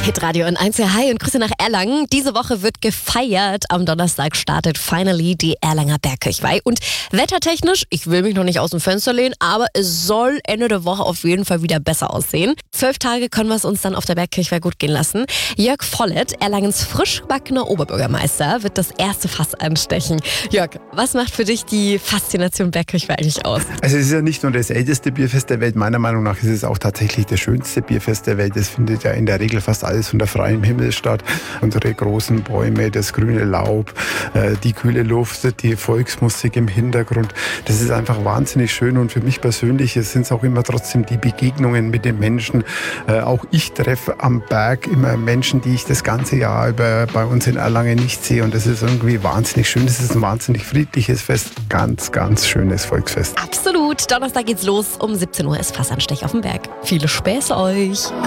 Hitradio in 1. Hi und Grüße nach Erlangen. Diese Woche wird gefeiert. Am Donnerstag startet finally die Erlanger Bergkirchweih. Und wettertechnisch, ich will mich noch nicht aus dem Fenster lehnen, aber es soll Ende der Woche auf jeden Fall wieder besser aussehen. 12 Tage können wir es uns dann auf der Bergkirchweih gut gehen lassen. Jörg Vollett, Erlangens frisch gebackener Oberbürgermeister, wird das erste Fass anstechen. Jörg, was macht für dich die Faszination Bergkirchweih eigentlich aus? Also es ist ja nicht nur das älteste Bierfest der Welt, meiner Meinung nach ist es auch tatsächlich das schönste Bierfest der Welt. Es findet ja in der Regel fast alles unter freiem Himmel statt. Unsere großen Bäume, das grüne Laub, die kühle Luft, die Volksmusik im Hintergrund. Das ist einfach wahnsinnig schön und für mich persönlich sind es auch immer trotzdem die Begegnungen mit den Menschen. Auch ich treffe am Berg immer Menschen, die ich das ganze Jahr über bei uns in Erlangen nicht sehe und das ist irgendwie wahnsinnig schön. Das ist ein wahnsinnig friedliches Fest. Ganz, ganz schönes Volksfest. Absolut. Donnerstag geht's los. Um 17 Uhr ist Fassanstech auf dem Berg. Viele Späße euch.